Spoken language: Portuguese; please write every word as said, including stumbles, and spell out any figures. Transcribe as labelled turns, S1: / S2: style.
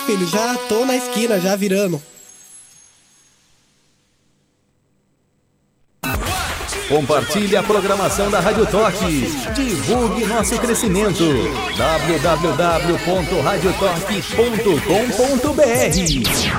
S1: filho, já tô na esquina, já virando.
S2: Compartilhe a programação da Rádio Toque. Divulgue nosso crescimento. w w w ponto radio toque ponto com ponto b r